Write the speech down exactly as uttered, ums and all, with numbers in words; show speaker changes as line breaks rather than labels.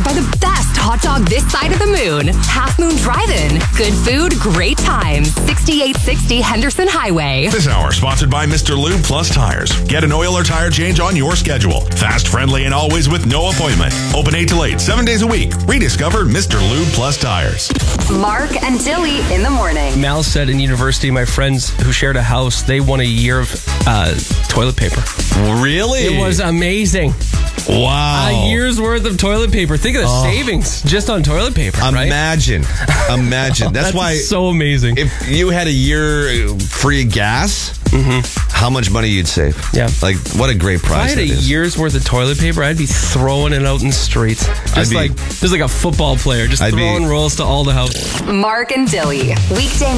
are the best hot dog this side of the moon. Half Moon Drive-In. Good food, great times. sixty-eight sixty Henderson Highway.
This hour sponsored by Mister Lube Plus Tires. Get an oil or tire change on your schedule. Fast, friendly, and always with no appointment. Open eight till eight, seven days a week. Rediscover Mister Lube Plus Tires.
Mark and Dilly in the morning.
Mal said in university, my friends who shared a house, they won a year of uh, toilet paper.
Really?
It was amazing.
Wow.
A year's worth of toilet paper. Think of the
Oh.
savings just on toilet paper, right?
Imagine. Imagine. That's,
That's
why
so amazing.
if you had a year free gas, how much money you'd save.
Yeah.
Like, what a great
If I
prize
had a
that is.
year's worth of toilet paper, I'd be throwing it out in the streets. Just
be-
like just like a football player, just
I'd be-
throwing rolls to all the houses.
Mark and Dilly. Weekday